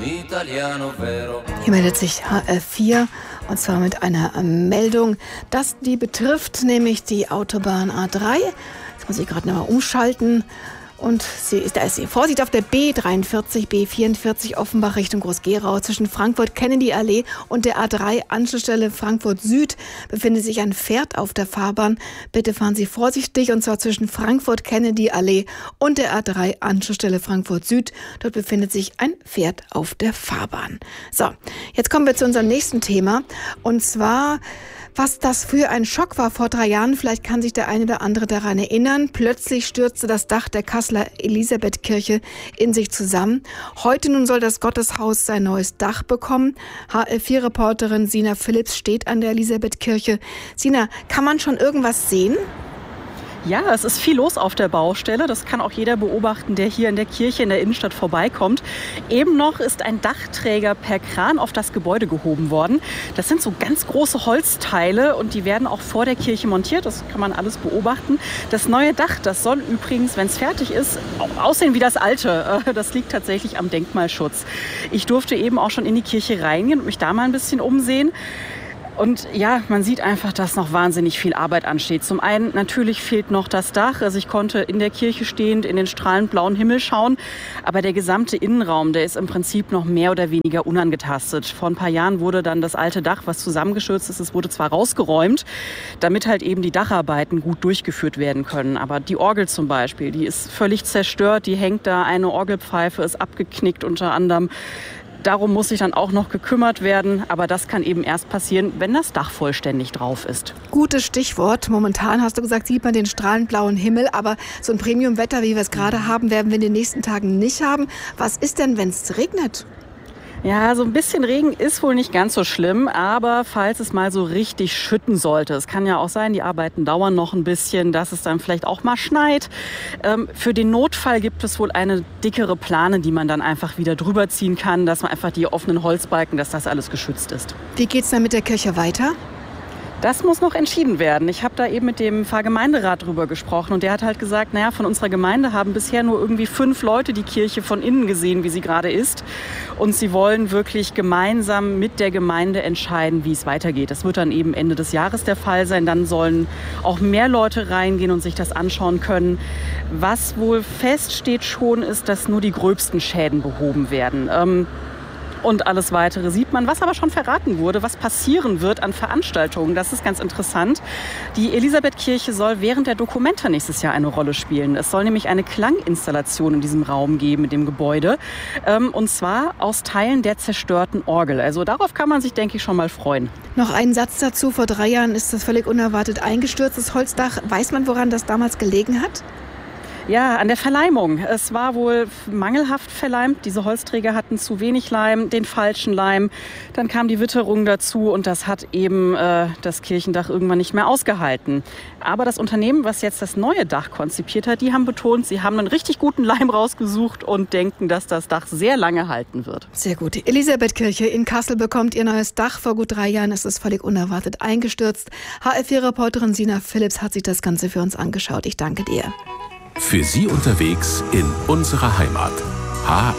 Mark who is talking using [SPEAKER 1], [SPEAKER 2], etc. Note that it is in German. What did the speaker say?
[SPEAKER 1] Hier meldet sich HR4 und zwar mit einer Meldung, dass die betrifft, nämlich die Autobahn A3. Jetzt muss ich gerade nochmal umschalten. Und da ist sie. Vorsicht auf der B43, B44 Offenbach Richtung Groß-Gerau. Zwischen Frankfurt-Kennedy-Allee und der A3-Anschlussstelle Frankfurt Süd befindet sich ein Pferd auf der Fahrbahn. Bitte fahren Sie vorsichtig, und zwar zwischen Frankfurt-Kennedy-Allee und der A3-Anschlussstelle Frankfurt Süd. Dort befindet sich ein Pferd auf der Fahrbahn. So, jetzt kommen wir zu unserem nächsten Thema. Und zwar, was das für ein Schock war vor 3 Jahren. Vielleicht kann sich der eine oder andere daran erinnern. Plötzlich stürzte das Dach der Kasseler Elisabethkirche in sich zusammen. Heute nun soll das Gotteshaus sein neues Dach bekommen. HR4-Reporterin Sina Philipps steht an der Elisabethkirche. Sina, kann man schon irgendwas sehen?
[SPEAKER 2] Ja, es ist viel los auf der Baustelle. Das kann auch jeder beobachten, der hier in der Kirche in der Innenstadt vorbeikommt. Eben noch ist ein Dachträger per Kran auf das Gebäude gehoben worden. Das sind so ganz große Holzteile und die werden auch vor der Kirche montiert. Das kann man alles beobachten. Das neue Dach, das soll übrigens, wenn es fertig ist, aussehen wie das alte. Das liegt tatsächlich am Denkmalschutz. Ich durfte eben auch schon in die Kirche reingehen und mich da mal ein bisschen umsehen. Und ja, man sieht einfach, dass noch wahnsinnig viel Arbeit ansteht. Zum einen natürlich fehlt noch das Dach. Also ich konnte in der Kirche stehend in den strahlend blauen Himmel schauen. Aber der gesamte Innenraum, der ist im Prinzip noch mehr oder weniger unangetastet. Vor ein paar Jahren wurde dann das alte Dach, was zusammengestürzt ist, es wurde zwar rausgeräumt, damit halt eben die Dacharbeiten gut durchgeführt werden können. Aber die Orgel zum Beispiel, die ist völlig zerstört. Die hängt da, eine Orgelpfeife ist abgeknickt unter anderem. Darum muss sich dann auch noch gekümmert werden. Aber das kann eben erst passieren, wenn das Dach vollständig drauf ist.
[SPEAKER 1] Gutes Stichwort. Momentan, hast du gesagt, sieht man den strahlend blauen Himmel. Aber so ein Premium-Wetter, wie wir es gerade haben, werden wir in den nächsten Tagen nicht haben. Was ist denn, wenn es regnet?
[SPEAKER 2] Ja, so ein bisschen Regen ist wohl nicht ganz so schlimm, aber falls es mal so richtig schütten sollte, es kann ja auch sein, die Arbeiten dauern noch ein bisschen, dass es dann vielleicht auch mal schneit. Für den Notfall gibt es wohl eine dickere Plane, die man dann einfach wieder drüber ziehen kann, dass man einfach die offenen Holzbalken, dass das alles geschützt ist.
[SPEAKER 1] Wie geht's dann mit der Kirche weiter?
[SPEAKER 2] Das muss noch entschieden werden. Ich habe da eben mit dem Pfarrgemeinderat drüber gesprochen und der hat halt gesagt, naja, von unserer Gemeinde haben bisher nur irgendwie 5 Leute die Kirche von innen gesehen, wie sie gerade ist. Und sie wollen wirklich gemeinsam mit der Gemeinde entscheiden, wie es weitergeht. Das wird dann eben Ende des Jahres der Fall sein. Dann sollen auch mehr Leute reingehen und sich das anschauen können. Was wohl feststeht schon, ist, dass nur die gröbsten Schäden behoben werden. Und alles Weitere sieht man, was aber schon verraten wurde, was passieren wird an Veranstaltungen. Das ist ganz interessant. Die Elisabethkirche soll während der Documenta nächstes Jahr eine Rolle spielen. Es soll nämlich eine Klanginstallation in diesem Raum geben, in dem Gebäude. Und zwar aus Teilen der zerstörten Orgel. Also darauf kann man sich, denke ich, schon mal freuen.
[SPEAKER 1] Noch einen Satz dazu. Vor 3 Jahren ist das völlig unerwartet eingestürzt, das Holzdach. Weiß man, woran das damals gelegen hat?
[SPEAKER 2] Ja, an der Verleimung. Es war wohl mangelhaft verleimt. Diese Holzträger hatten zu wenig Leim, den falschen Leim. Dann kam die Witterung dazu und das hat eben das Kirchendach irgendwann nicht mehr ausgehalten. Aber das Unternehmen, was jetzt das neue Dach konzipiert hat, die haben betont, sie haben einen richtig guten Leim rausgesucht und denken, dass das Dach sehr lange halten wird.
[SPEAKER 1] Sehr gut. Die Elisabethkirche in Kassel bekommt ihr neues Dach. Vor gut 3 Jahren ist es völlig unerwartet eingestürzt. HR4-Reporterin Sina Philipps hat sich das Ganze für uns angeschaut. Ich danke dir.
[SPEAKER 3] Für Sie unterwegs in unserer Heimat.